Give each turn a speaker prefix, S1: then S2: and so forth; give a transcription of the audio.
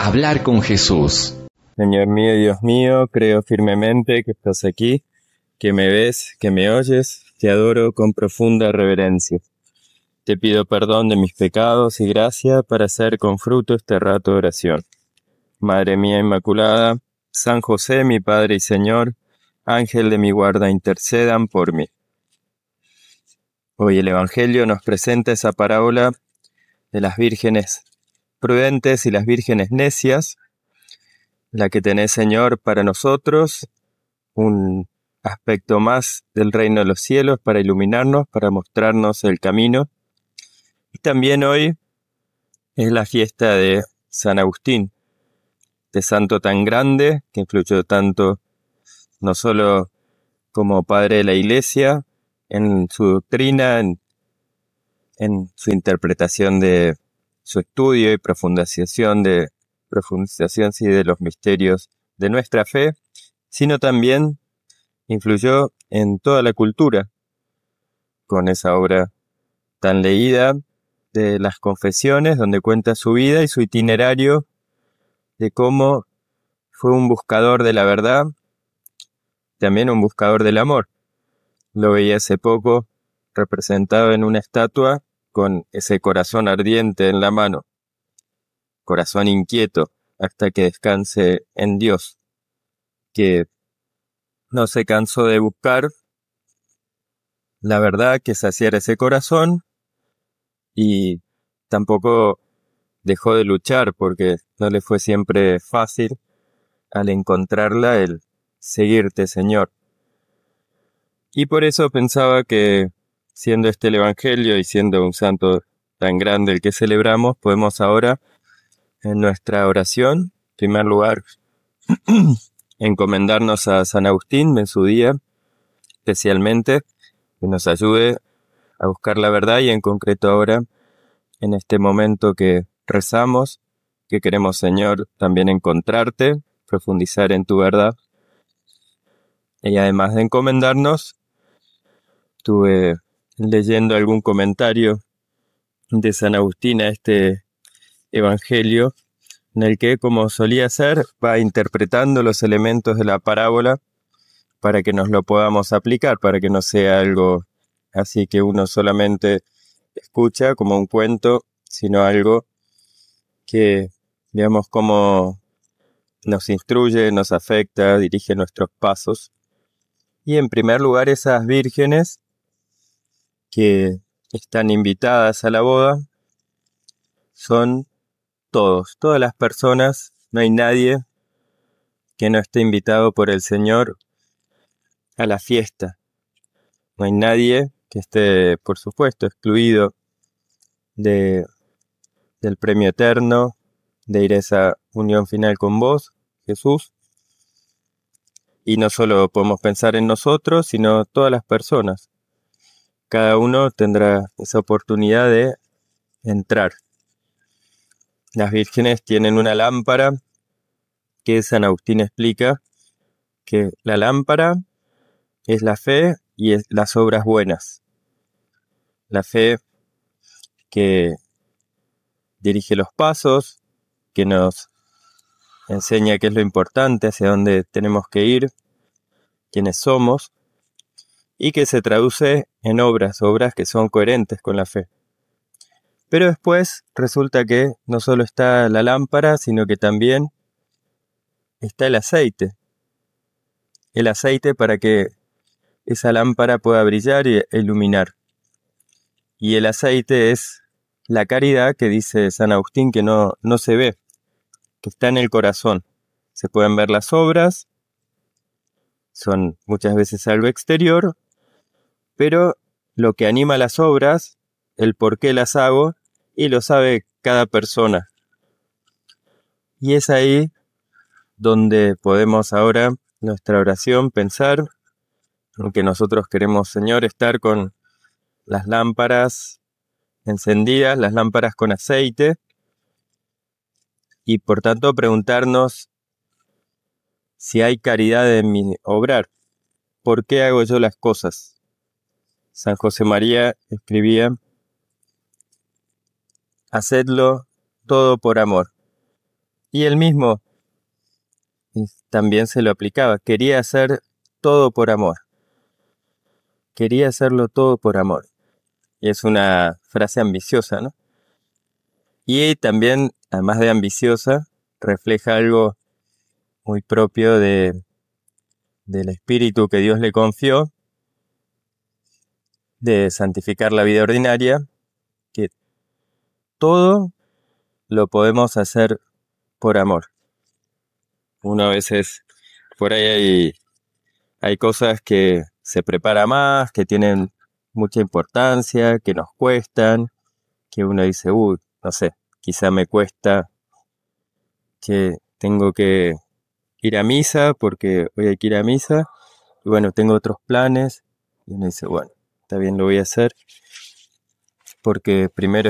S1: Hablar con Jesús.
S2: Señor mío y Dios mío, creo firmemente que estás aquí, que me ves, que me oyes, te adoro con profunda reverencia. Te pido perdón de mis pecados y gracia para hacer con fruto este rato de oración. Madre mía Inmaculada, San José, mi Padre y Señor, Ángel de mi guarda, intercedan por mí. Hoy el Evangelio nos presenta esa parábola de las vírgenes prudentes y las vírgenes necias, la que tenés, Señor, para nosotros, un aspecto más del reino de los cielos para iluminarnos, para mostrarnos el camino. Y también hoy es la fiesta de San Agustín, de santo tan grande que influyó tanto no solo como padre de la Iglesia, en su doctrina, en su interpretación de su estudio y profundización de los misterios de nuestra fe, sino también influyó en toda la cultura con esa obra tan leída de las Confesiones, donde cuenta su vida y su itinerario de cómo fue un buscador de la verdad, también un buscador del amor. Lo veía hace poco representado en una estatua con ese corazón ardiente en la mano, corazón inquieto hasta que descanse en Dios, que no se cansó de buscar la verdad que saciara ese corazón y tampoco dejó de luchar porque no le fue siempre fácil al encontrarla el seguirte, Señor. Y por eso pensaba que siendo este el Evangelio y siendo un santo tan grande el que celebramos, podemos ahora en nuestra oración, en primer lugar, encomendarnos a San Agustín en su día, especialmente, que nos ayude a buscar la verdad y en concreto ahora, en este momento que rezamos, que queremos, Señor, también encontrarte, profundizar en tu verdad. Y además de encomendarnos, estuve leyendo algún comentario de San Agustín a este Evangelio, en el que, como solía hacer, va interpretando los elementos de la parábola para que nos lo podamos aplicar, para que no sea algo así que uno solamente escucha como un cuento, sino algo que, digamos, como nos instruye, nos afecta, dirige nuestros pasos. Y en primer lugar, esas vírgenes que están invitadas a la boda son todas las personas, no hay nadie que no esté invitado por el Señor a la fiesta. No hay nadie que esté, por supuesto, excluido del premio eterno, de ir a esa unión final con vos, Jesús. Y no solo podemos pensar en nosotros, sino todas las personas. Cada uno tendrá esa oportunidad de entrar. Las vírgenes tienen una lámpara que San Agustín explica que la lámpara es la fe y es las obras buenas. La fe que dirige los pasos, que nos enseña qué es lo importante, hacia dónde tenemos que ir, quiénes somos, y que se traduce en obras que son coherentes con la fe. Pero después resulta que no solo está la lámpara, sino que también está el aceite. El aceite para que esa lámpara pueda brillar e iluminar. Y el aceite es la caridad que dice San Agustín que no se ve, que está en el corazón. Se pueden ver las obras, son muchas veces algo exterior, pero lo que anima las obras, el por qué las hago, y lo sabe cada persona. Y es ahí donde podemos ahora, nuestra oración, pensar en que nosotros queremos, Señor, estar con las lámparas encendidas, las lámparas con aceite, y por tanto preguntarnos si hay caridad en mi obrar. ¿Por qué hago yo las cosas? San José María escribía: hacedlo todo por amor. Y él mismo también se lo aplicaba. Quería hacer todo por amor. Quería hacerlo todo por amor. Y es una frase ambiciosa, ¿no? Y también, además de ambiciosa, refleja algo muy propio del espíritu que Dios le confió, de santificar la vida ordinaria, que todo lo podemos hacer por amor. Uno a veces, por ahí hay cosas que se prepara más, que tienen mucha importancia, que nos cuestan, que uno dice, no sé, quizá me cuesta que tengo que ir a misa porque hoy hay que ir a misa, y bueno, tengo otros planes, y uno dice, bueno, está bien, lo voy a hacer, porque primero